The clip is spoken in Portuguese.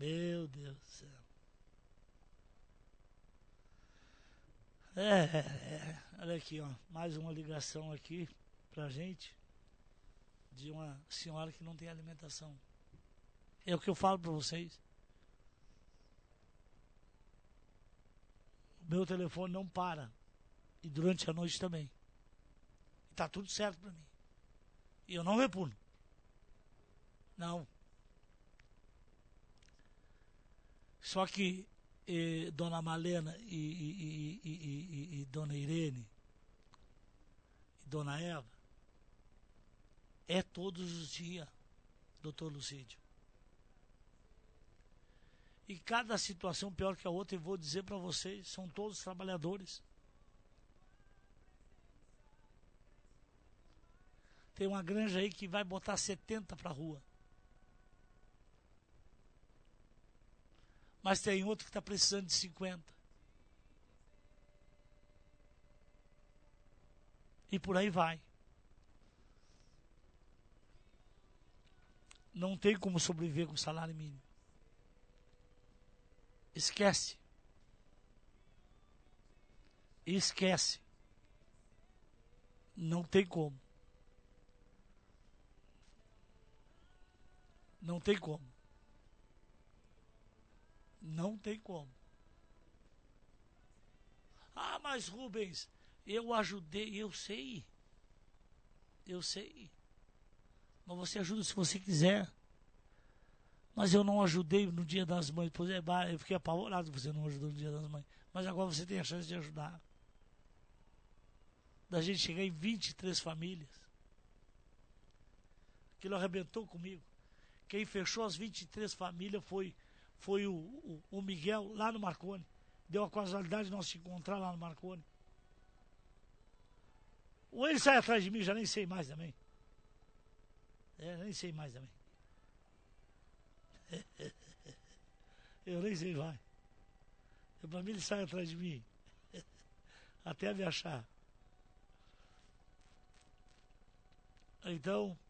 Meu Deus do céu. Olha aqui, ó. Mais uma ligação aqui pra gente de uma senhora que não tem alimentação. É o que eu falo pra vocês. O meu telefone não para. E durante a noite também. E tá tudo certo pra mim. E eu não repuno. Não. Só que Dona Malena e Dona Irene e Dona Eva é todos os dias, doutor Lucídio. E cada situação pior que a outra, eu vou dizer para vocês, são todos trabalhadores. Tem uma granja aí que vai botar 70 para rua. Mas tem outro que está precisando de 50. E por aí vai. Não tem como sobreviver com salário mínimo. Esquece. Esquece. Não tem como. Não tem como. Não tem como. Ah, mas Rubens, eu ajudei, eu sei. Eu sei. Mas você ajuda se você quiser. Mas eu não ajudei no Dia das Mães. Pois é, eu fiquei apavorado que você não ajudou no Dia das Mães. Mas agora você tem a chance de ajudar. Da gente chegar em 23 famílias. Aquilo arrebentou comigo. Quem fechou as 23 famílias foi o Miguel, lá no Marconi. Deu a casualidade de nós se encontrar lá no Marconi. Ou ele sai atrás de mim, já nem sei mais também. Nem sei mais também. Eu nem sei vai. Pra mim ele sai atrás de mim. Até me achar. Então,